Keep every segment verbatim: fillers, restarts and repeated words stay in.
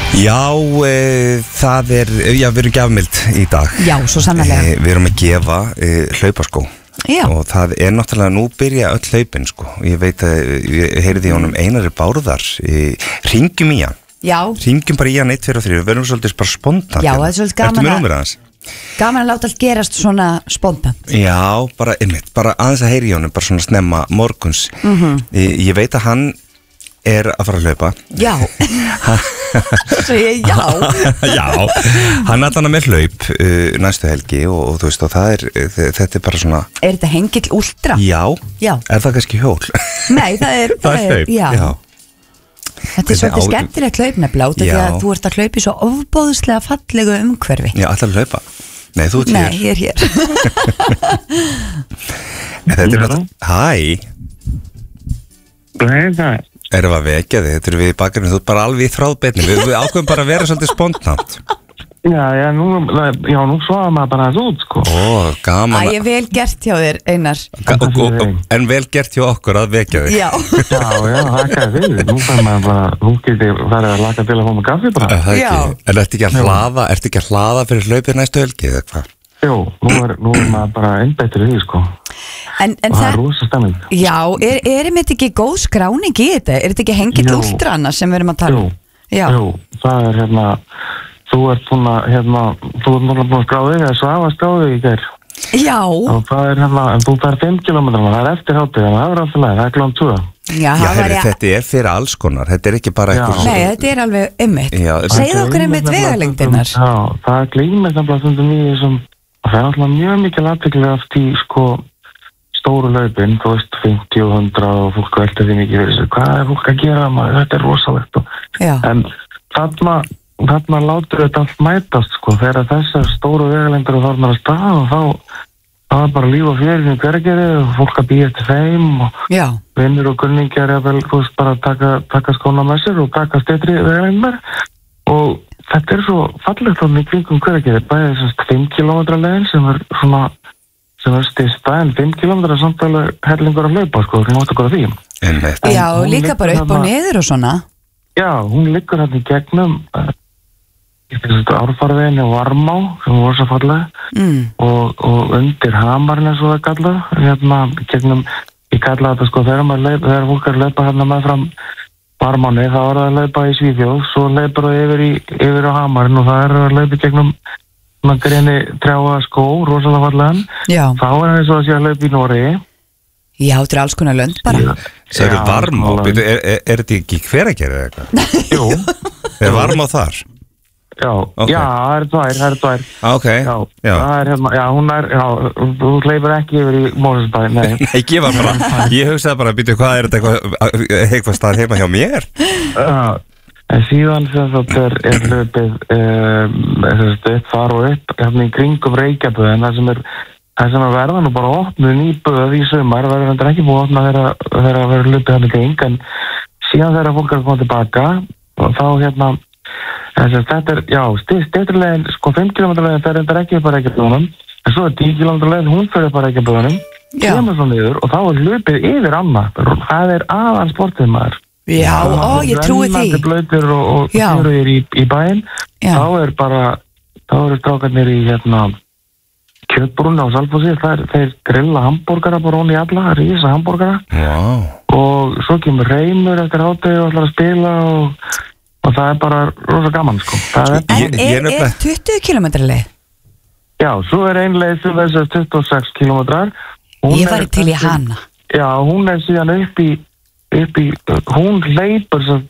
Já, e, það er, já, við erum gjafmild í dag. Já, svo sannarlega. e, Við erum að gefa e, hlaupaskó. Já. Og það er náttúrulega, nú byrja öll hlaupin sko. Ég veit að, ég heyrði í honum Einari Bárðar e, Hringjum í hann. Já. Hringjum bara í hann eitt, tveir og þrír. Við verðum svolítið bara spontant. Já, það er svolítið gaman að Ertu með númerið hans? Gaman að láta allt gerast svona spontant. Já, bara einmitt, bara aðeins að heyri í honum, bara svona snemma morguns. mm-hmm. ég, ég veit að hann er að fara að hlaupa. Já. Segja já. Já, hann er þannig með hlaup uh, næstu helgi og, og þú veist og það er, þetta er bara svona. Er þetta hengill últra? Já, Já. Er það kannski hjól? Nei, það er, það er hlaup, já. já. Þetta er svolítið skemmtilegt hlaupnefla út af því að þú ert að hlaupa í svo ofbóðslega fallegu umhverfi. Já, allar að hlaupa. Nei, þú ert hér. Nei, ég er hér. Þetta er bara, hæ. Nei, það Erum við að vekja þig, þetta er við í bakgrunni, þú ert bara alveg í þráðbeinni, við, við ákveðum bara að vera svolítið spontant. Já, já, nú, já, nú svoða maður bara þessu út, sko. Ó, gaman. Æ, ég vel gert hjá þér, Einar. Ga og, og, og, En vel gert hjá okkur að vekja þig. Já. Já, já, þakkaði fyrir. Nú fær maður bara, nú geti verið að laka til að fá með kaffi bara. Það ekki. Já. En ertu ekki að hlaða, ertu ekki að hlaða fyrir hlaupið næstu helgi eða hvað? Jú, nú er, nú er maður bara einbeittur í því, sko. En, en Og það er það, rosa stemming. já, er, er einmitt ekki góð skráning í þetta? Er þetta ekki hengill Jú. últrana sem við erum að tala Jú, um? Já. jú, það er hérna, þú ert búin að, hérna, þú ert náttúrulega búin að skráði þig, eða Svafa skráði þig í gær. Já. Og það er hérna, en þú fær fimm kílómetra, það er eftir hátið, en það er alltaf leið, það er klón tvö. Já, Já, það var herri, ég. þetta er fyrir alls konar, þetta er ekki bara Já. eitthvað. Nei, þetta er alveg einmitt. Já, Segðu okkur einmitt vegalengdirnar. Já, það er glýmið þannig stundum í þessum, það er alltaf mjög mikil athygli oft í, sko, stóru laupin, þú veist, fimmtíu og hundrað og fólk velta því mikið fyrir þessu, hvað er fólk að gera maður, þetta er rosalegt og, Já. en þarna, þarna látur þetta allt mætast, sko, þegar þessar stóru vegalengdir og þarna að stað og þá, það er bara líf og fjörinn í hvergeri og fólk að býja eftir þeim og Já. vinnur og kunningjar er vel, þú veist, bara að taka, taka skóna með sér og taka steytri vegalengdar og þetta er svo fallegt þannig í kringum hvergeri, bæðið þessast fimm kílómetra leiðin sem er svona sem er styrsta en fimm kílómetra er samt alveg hellingur að hlaupa, sko, þú mátt okkur að því. Einmitt. Já, En hún líka bara liggur upp og þarna- niður og svona. Já, hún liggur hérna í gegnum uh, í þessu árfarveginni Varmá sem var svo fallega Mm. og, og undir Hamarinn eins og það kallað, hérna gegnum, ég kalla þetta sko þegar maður leip, þegar fólk er að leipa hérna með fram Varmáni, þá er það að leipa í Svíþjóð, svo leipur það yfir, í, yfir á Hamarinn og það er að leipa í gegnum svona greni trjáa skó, rosalega fallegan, Já. þá er það eins og að sé að leipa í Noregi. Já, þetta er alls konar lönd bara. Það eru Já, Varmá, alveg. byrju, er, er, er þetta ekki Hveragerði eða eitthvað? Jú, Er Varmá þar? já, Ok. já, það er tvær, það er tvær. Ah, ok, Já, já. það er hérna, já, hún er, já, þú hleypur ekki yfir í Mosfellsbæ, nei. Nei, ég var bara, ég hugsaði bara, býtu, hvað er þetta eitthvað, eitthvað stað heima hjá mér? Já, en síðan sem þetta er, er hlupið, um, þess að þar og upp, hérna í kringum Reykjaböðin, það sem er, það sem er verða nú bara opnuð nýböð í sumar, verður þetta ekki búið að opna þegar þegar að vera hlupið hann í kring, en síðan þegar fólk er að koma tilbaka, og þá hérna, þess að þetta er, já, steyturlegin, sko fimm kílómetra legin fer þetta ekki upp að Reykjaböðunum, en svo er tíu kílómetra legin, hún fer upp að Reykjaböðunum, Já. kemur svo niður, og þá er hlupið yfir annað, það er aðal sportið maður. Já, ó, ég trúi því. Rennandi blautir og, og Já. fjörugir í, í bæinn, Já. þá er bara, þá eru strákarnir í hérna kjötbrúnni á Selfossi, þær, þeir grilla hambúrgara bara hún í alla, rísa hambúrgara Wow. og svo kemur Reymur eftir hádegi og ætlar að spila og, og það er bara rosa gaman, sko. Það er, En Ég- ég er, er nefnilega- er tuttugu kílómetra leið? já, svo er ein leið sem þessar tuttugu og sex kílómetrar. Hún Ég er væri til í þessi- hana. Já, hún er síðan upp í, upp í hún hleypur svo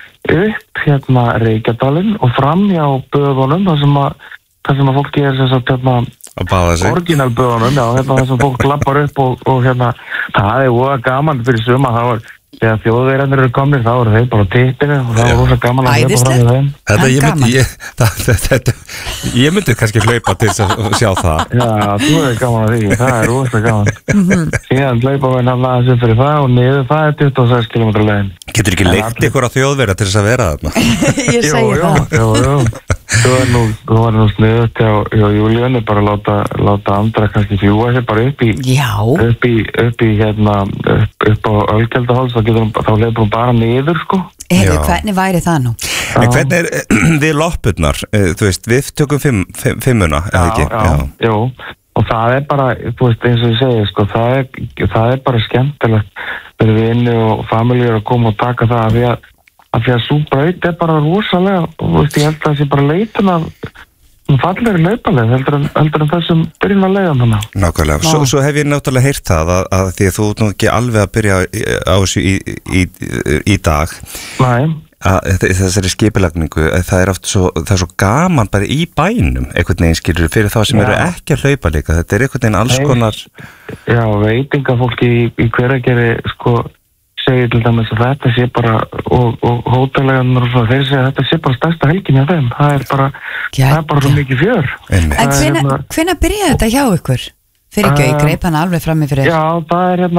upp hérna Reykjadalinn og fram hjá böðunum þar sem að, þar sem að fólk gerir þess að hérna, Að baða sig. orginal böðunum, já, hérna þar sem fólk lappar upp og, og hérna, það er óa gaman fyrir suma, þá er þegar þjóðverðarnir eru komnir, þá eru þeir bara á tippinu og það er rosa gaman að hlaupa fram í þeim. Þetta, En ég gaman. myndi, ég, það, þetta, ég myndi kannski hlaupa til þess að sjá það. Já, þú er gaman að því, það er rosa gaman. Síðan hlaupa við náttúrulega aðeins upp fyrir það og niður það er tuttugu og sex kílómetra leiðin. Getur ekki leikt ykkur á þjóðverða til þess að vera þarna? Ég segi það. Jú, jú, þú er nú, þú var nú sniðut hjá, hjá Júlíunni, bara láta, láta andra kannski fljúa sér bara upp í, Já. upp í, upp í hérna, upp, upp á Ölkeldaháls, þá getur hún, þá leipur hún bara niður, sko. Heyrðu, Já. hvernig væri það nú? En hvernig er við loppurnar, þú veist, við tökum fimm, fimm, fimmuna, eða ekki? Já, já, jú, og það er bara, þú veist, eins og ég segi, sko, það er, það er bara skemmtilegt fyrir vini og familíur að koma og taka það af því að, af því að sú braut er bara rosalega, og þú veist, ég held að það sé bara leitin af hún fallegri laupaleg, heldur en, heldur en þessum byrjun að leiða hana. Nákvæmlega, svo, svo hef ég náttúrulega heyrt það að, að því að þú ert nú ekki alveg að byrja á þessu í, í, í, í dag. Nei. Að þessari skipulagningu, það er oft svo, það er svo gaman bara í bænum, einhvern veginn skilur fyrir þá sem já. Eru ekki að hlaupa líka, þetta er einhvern veginn alls konar. Já, veitingafólki í, í Hveragerði, sko, segir til dæmis að þetta sé bara, og, og hótelegarnir og svo, þeir segja að þetta sé bara stærsta helgin hjá þeim, það er bara, já, það er bara svo mikið fjör. En hvenær hvenær byrjaði þetta hjá ykkur? Fyrir ekki, ég greip hann alveg frammi fyrir. Já, það er hérna